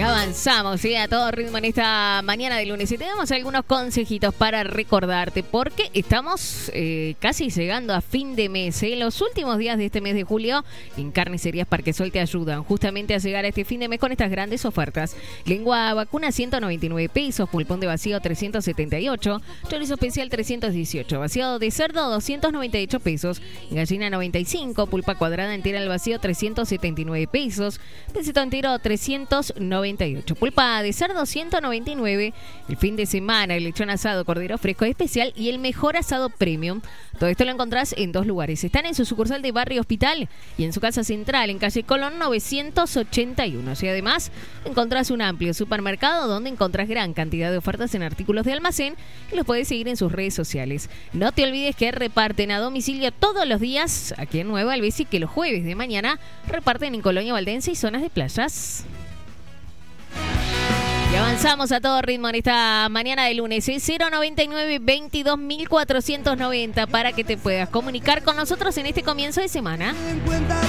Avanzamos, ¿sí? A todo ritmo en esta mañana de lunes y tenemos algunos consejitos para recordarte porque estamos casi llegando a fin de mes. Los últimos días de este mes de julio en Carnicerías Parquesol te ayudan justamente a llegar a este fin de mes con estas grandes ofertas. Lengua vacuna 199 pesos, pulpón de vacío 378, chorizo especial 318, vaciado de cerdo 298 pesos, gallina 95, pulpa cuadrada entera al vacío 379 pesos, pesito entero 398, pulpa de cerdo 199, el fin de semana el lechón asado cordero fresco especial y el mejor asado premium. Todo esto lo encontrás en dos lugares. Están en su sucursal de Barrio Hospital y en su casa central en calle Colón 981. Y además encontrás un amplio supermercado donde encontrás gran cantidad de ofertas en artículos de almacén y los podés seguir en sus redes sociales. No te olvides que reparten a domicilio todos los días aquí en Nueva Alvesia y que los jueves de mañana reparten en Colonia Valdense y zonas de playas. Y avanzamos a todo ritmo en esta mañana de lunes. 099-22.490 para que te puedas comunicar con nosotros en este comienzo de semana.